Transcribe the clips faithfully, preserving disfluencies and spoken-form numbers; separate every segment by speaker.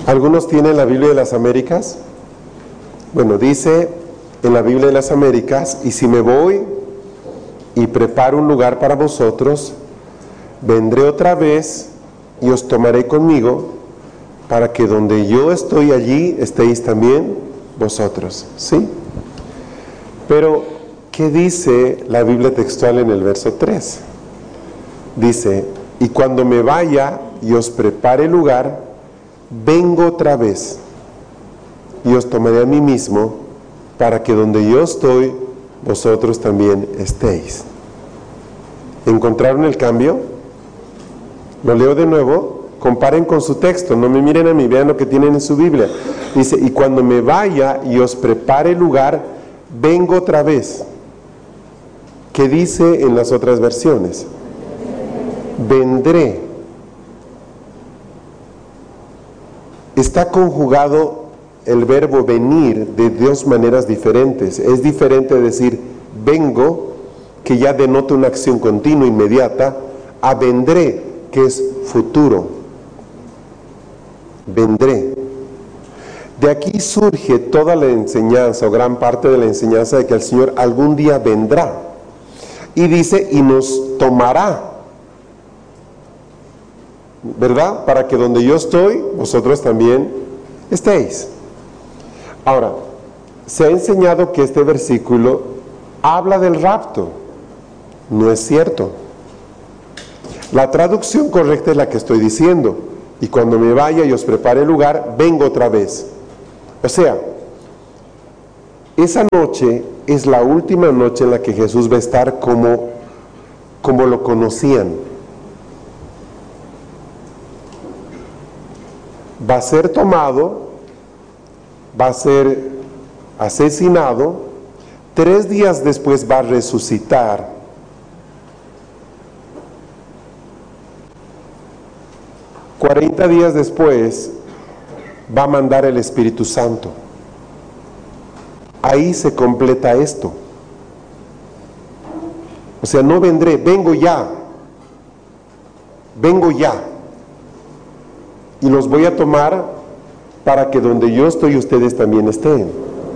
Speaker 1: ¿Algunos tienen la Biblia de las Américas? Bueno, dice en la Biblia de las Américas: y si me voy y preparo un lugar para vosotros, vendré otra vez y os tomaré conmigo, para que donde yo estoy allí estéis también vosotros. ¿Sí? Pero, ¿qué dice la Biblia textual en el verso tres? Dice: y cuando me vaya y os prepare lugar, vengo otra vez y os tomaré a mí mismo, para que donde yo estoy, vosotros también estéis. ¿Encontraron el cambio? Lo leo de nuevo. Comparen con su texto, no me miren a mí, vean lo que tienen en su Biblia. Dice: y cuando me vaya y os prepare lugar, vengo otra vez. ¿Qué dice en las otras versiones? Vendré. Está conjugado el verbo venir de dos maneras diferentes. Es diferente decir vengo, que ya denota una acción continua, inmediata, a vendré, que es futuro. Vendré. De aquí surge toda la enseñanza, o gran parte de la enseñanza, de que el Señor algún día vendrá. Y dice: y nos tomará, ¿verdad? Para que donde yo estoy, vosotros también estéis. Ahora, se ha enseñado que este versículo habla del rapto. No es cierto. La traducción correcta es la que estoy diciendo: y cuando me vaya y os prepare el lugar, vengo otra vez. O sea, esa noche es la última noche en la que Jesús va a estar como, como lo conocían. Va a ser tomado, va a ser asesinado, tres días después va a resucitar, cuarenta días después va a mandar el Espíritu Santo. Ahí se completa esto. O sea, no vendré, vengo ya, vengo ya, y los voy a tomar para que donde yo estoy ustedes también estén.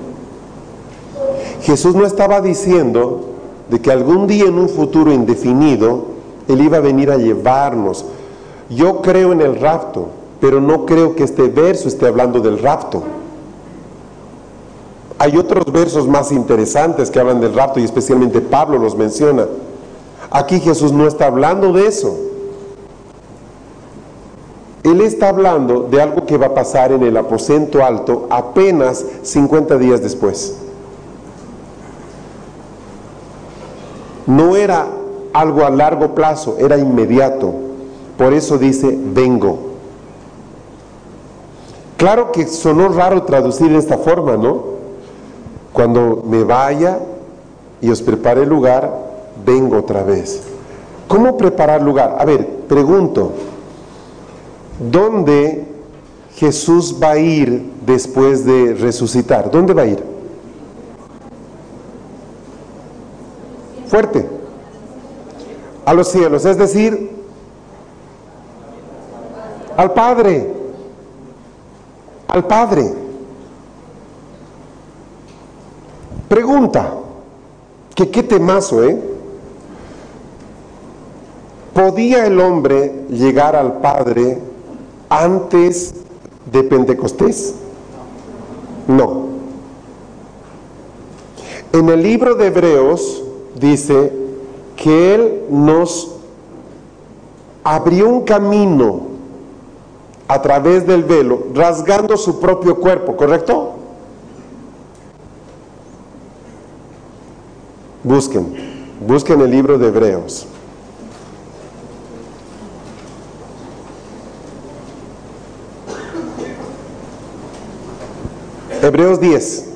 Speaker 1: Jesús no estaba diciendo de que algún día en un futuro indefinido Él iba a venir a llevarnos. Yo creo en el rapto, pero no creo que este verso esté hablando del rapto. Hay otros versos más interesantes que hablan del rapto, y especialmente Pablo los menciona. Aquí Jesús no está hablando de eso. Él está hablando de algo que va a pasar en el aposento alto apenas cincuenta días después. No era algo a largo plazo, era inmediato. Por eso dice vengo. Claro que sonó raro traducir de esta forma, ¿no? Cuando me vaya y os prepare el lugar, vengo otra vez. ¿Cómo preparar lugar? A ver, pregunto, ¿dónde Jesús va a ir después de resucitar? ¿Dónde va a ir? Fuerte. A los cielos, es decir, al Padre. Al Padre. Pregunta, que qué temazo, ¿eh? ¿Podía el hombre llegar al Padre antes de Pentecostés? No. En el libro de Hebreos dice que Él nos abrió un camino a través del velo, rasgando su propio cuerpo, ¿correcto? Busquen, busquen el libro de Hebreos. Hebreos diez.